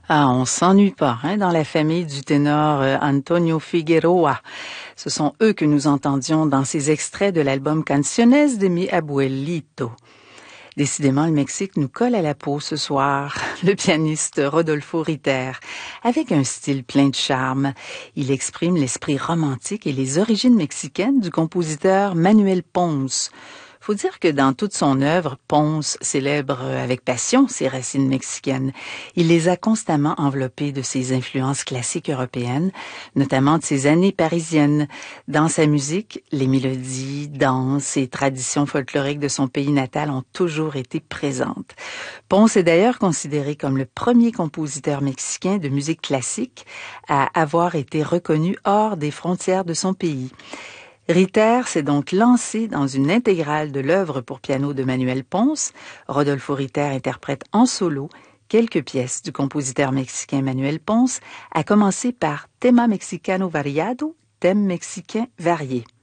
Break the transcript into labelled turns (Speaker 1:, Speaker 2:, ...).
Speaker 1: Ah, on s'ennuie pas, hein, dans la famille du ténor Antonio Figueroa. Ce sont eux que nous entendions dans ces extraits de l'album Canciones de mi abuelito. Décidément, le Mexique nous colle à la peau ce soir. Le pianiste Rodolfo Ritter, avec un style plein de charme, il exprime l'esprit romantique et les origines mexicaines du compositeur Manuel Ponce. Faut dire que dans toute son œuvre, Ponce célèbre avec passion ses racines mexicaines. Il les a constamment enveloppées de ses influences classiques européennes, notamment de ses années parisiennes. Dans sa musique, les mélodies, danses et traditions folkloriques de son pays natal ont toujours été présentes. Ponce est d'ailleurs considéré comme le premier compositeur mexicain de musique classique à avoir été reconnu hors des frontières de son pays. Ritter s'est donc lancé dans une intégrale de l'œuvre pour piano de Manuel Ponce. Rodolfo Ritter interprète en solo quelques pièces du compositeur mexicain Manuel Ponce, à commencer par Tema Mexicano Variado, thème mexicain varié.